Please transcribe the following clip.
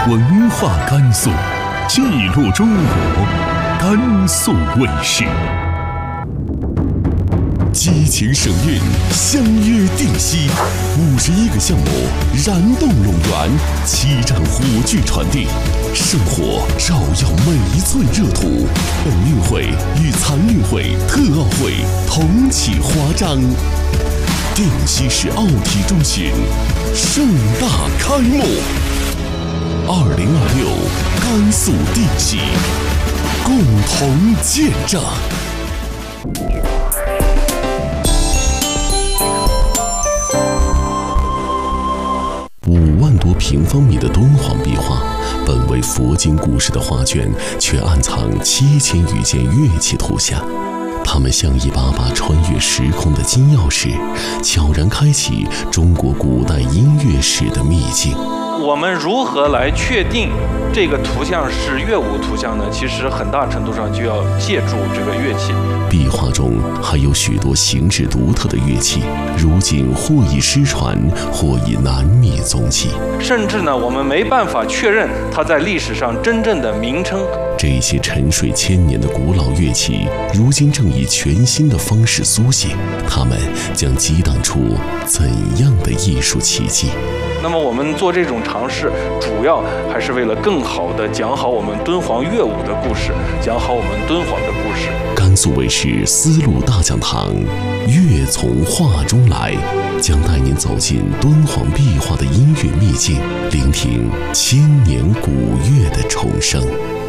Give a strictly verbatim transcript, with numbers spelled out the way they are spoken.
文化甘肃，记录中国，甘肃卫视。激情省运，相约定西，五十一个项目燃动陇源，七战火炬传递，圣火照耀每一寸热土。本运会与残运会、特奥会同启华章，定西市奥体中心盛大开幕。二零二六，甘肃定西，共同见证。五万多平方米的敦煌壁画，本为佛经故事的画卷，却暗藏七千余件乐器图像。它们像一把把穿越时空的金钥匙，悄然开启中国古代音乐史的秘境。 我们如何来确定这个图像是乐舞图像呢？其实很大程度上就要借助这个乐器。 壁画中还有许多形制独特的乐器，如今或已失传，或已难觅踪迹。 甚至呢，我们没办法确认它在历史上真正的名称。 这些沉睡千年的古老乐器，如今正以全新的方式苏醒，它们将激荡出怎样的艺术奇迹？ 那么我们做这种尝试，主要还是为了更好地讲好我们敦煌乐舞的故事，讲好我们敦煌的故事。 甘肃卫视丝路大讲堂，乐从画中来，将带您走进敦煌壁画的音乐秘境，聆听千年古乐的重生。